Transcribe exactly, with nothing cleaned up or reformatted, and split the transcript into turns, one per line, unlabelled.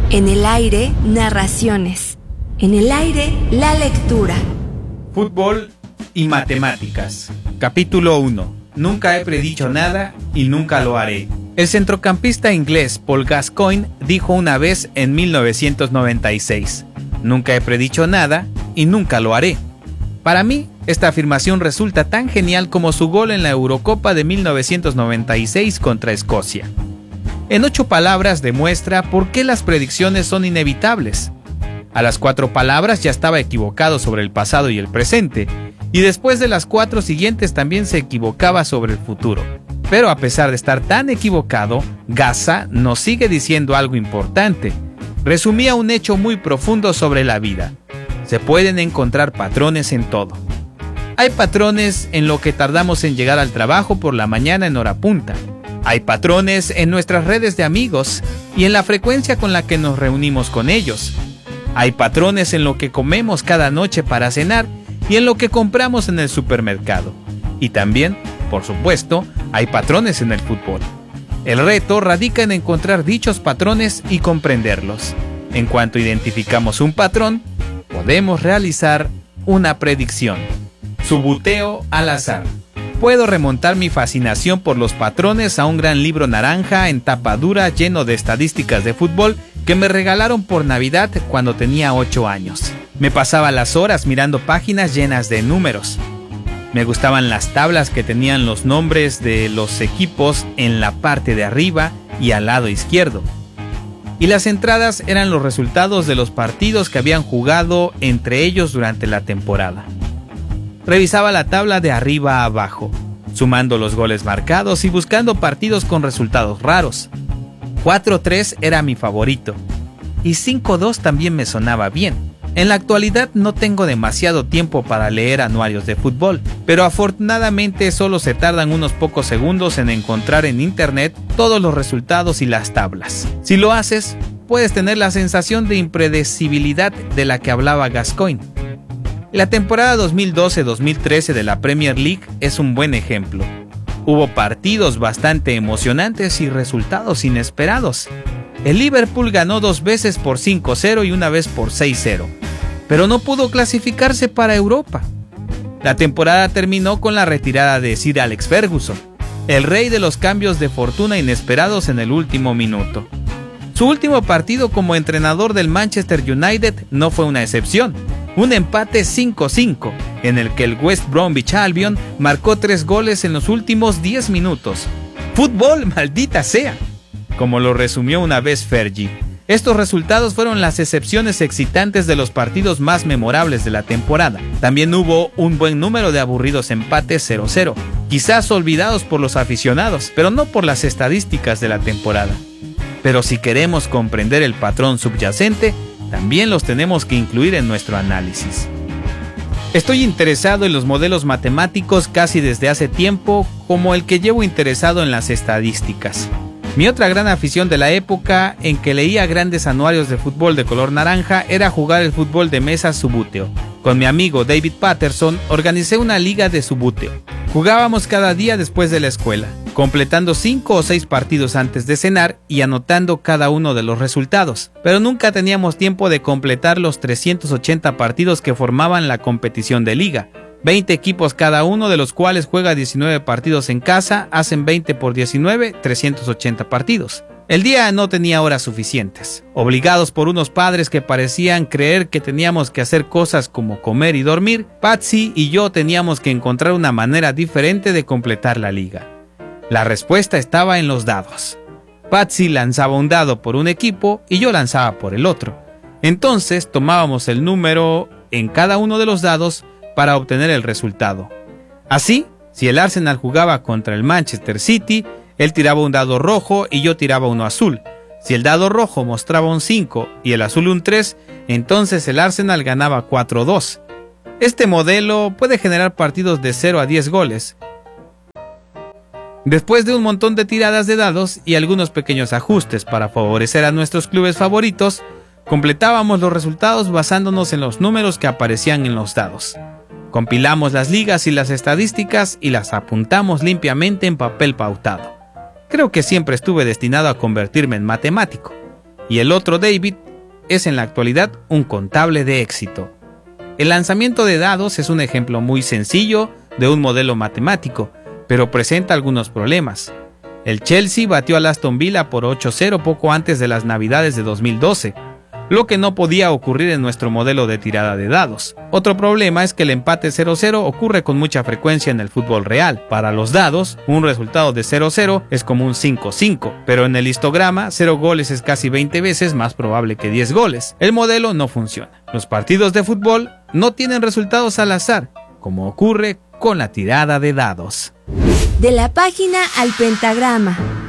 En el aire, narraciones. En el aire, la lectura.
Fútbol y matemáticas. Capítulo uno. Nunca he predicho nada y nunca lo haré. El centrocampista inglés Paul Gascoigne dijo una vez en mil novecientos noventa y seis: nunca he predicho nada y nunca lo haré. Para mí, esta afirmación resulta tan genial como su gol en la Eurocopa de mil novecientos noventa y seis contra Escocia. En ocho palabras demuestra por qué las predicciones son inevitables. A las cuatro palabras ya estaba equivocado sobre el pasado y el presente, y después de las cuatro siguientes también se equivocaba sobre el futuro. Pero a pesar de estar tan equivocado, Gaza nos sigue diciendo algo importante. Resumía un hecho muy profundo sobre la vida. Se pueden encontrar patrones en todo. Hay patrones en lo que tardamos en llegar al trabajo por la mañana en hora punta. Hay patrones en nuestras redes de amigos y en la frecuencia con la que nos reunimos con ellos. Hay patrones en lo que comemos cada noche para cenar y en lo que compramos en el supermercado. Y también, por supuesto, hay patrones en el fútbol. El reto radica en encontrar dichos patrones y comprenderlos. En cuanto identificamos un patrón, podemos realizar una predicción. Subuteo al azar. Puedo remontar mi fascinación por los patrones a un gran libro naranja en tapa dura lleno de estadísticas de fútbol que me regalaron por Navidad cuando tenía ocho años. Me pasaba las horas mirando páginas llenas de números. Me gustaban las tablas que tenían los nombres de los equipos en la parte de arriba y al lado izquierdo. Y las entradas eran los resultados de los partidos que habían jugado entre ellos durante la temporada. Revisaba la tabla de arriba a abajo, sumando los goles marcados y buscando partidos con resultados raros. cuatro tres era mi favorito, y cinco dos también me sonaba bien. En la actualidad no tengo demasiado tiempo para leer anuarios de fútbol, pero afortunadamente solo se tardan unos pocos segundos en encontrar en internet todos los resultados y las tablas. Si lo haces, puedes tener la sensación de impredecibilidad de la que hablaba Gascoigne. La temporada dos mil doce dos mil trece de la Premier League es un buen ejemplo. Hubo partidos bastante emocionantes y resultados inesperados. El Liverpool ganó dos veces por cinco cero y una vez por seis cero, pero no pudo clasificarse para Europa. La temporada terminó con la retirada de Sir Alex Ferguson, el rey de los cambios de fortuna inesperados en el último minuto. Su último partido como entrenador del Manchester United no fue una excepción. Un empate cinco cinco, en el que el West Bromwich Albion marcó tres goles en los últimos diez minutos. ¡Fútbol, maldita sea!, como lo resumió una vez Fergie. Estos resultados fueron las excepciones excitantes de los partidos más memorables de la temporada. También hubo un buen número de aburridos empates cero cero, quizás olvidados por los aficionados, pero no por las estadísticas de la temporada. Pero si queremos comprender el patrón subyacente, también los tenemos que incluir en nuestro análisis. Estoy interesado en los modelos matemáticos casi desde hace tiempo, como el que llevo interesado en las estadísticas. Mi otra gran afición de la época en que leía grandes anuarios de fútbol de color naranja era jugar el fútbol de mesa subúteo. Con mi amigo David Patterson organicé una liga de subúteo. Jugábamos cada día después de la escuela, completando cinco o seis partidos antes de cenar y anotando cada uno de los resultados, pero nunca teníamos tiempo de completar los trescientos ochenta partidos que formaban la competición de liga. veinte equipos cada uno, de los cuales juega diecinueve partidos en casa, hacen veinte por diecinueve, trescientos ochenta partidos. El día no tenía horas suficientes. Obligados por unos padres que parecían creer que teníamos que hacer cosas como comer y dormir, Patsy y yo teníamos que encontrar una manera diferente de completar la liga. La respuesta estaba en los dados. Patsy lanzaba un dado por un equipo y yo lanzaba por el otro. Entonces tomábamos el número en cada uno de los dados para obtener el resultado. Así, si el Arsenal jugaba contra el Manchester City, él tiraba un dado rojo y yo tiraba uno azul. Si el dado rojo mostraba un cinco y el azul un tres, entonces el Arsenal ganaba cuatro dos. Este modelo puede generar partidos de cero a diez goles. Después de un montón de tiradas de dados y algunos pequeños ajustes para favorecer a nuestros clubes favoritos, completábamos los resultados basándonos en los números que aparecían en los dados. Compilamos las ligas y las estadísticas y las apuntamos limpiamente en papel pautado. Creo que siempre estuve destinado a convertirme en matemático. y el otro, David, es en la actualidad un contable de éxito. El lanzamiento de dados es un ejemplo muy sencillo de un modelo matemático, pero presenta algunos problemas. El Chelsea batió al Aston Villa por ocho cero poco antes de las Navidades de dos mil doce, lo que no podía ocurrir en nuestro modelo de tirada de dados. Otro problema es que el empate cero cero ocurre con mucha frecuencia en el fútbol real. Para los dados, un resultado de cero cero es como un cinco cinco, pero en el histograma, cero goles es casi veinte veces más probable que diez goles. El modelo no funciona. Los partidos de fútbol no tienen resultados al azar, como ocurre con la tirada de dados.
De la página al pentagrama.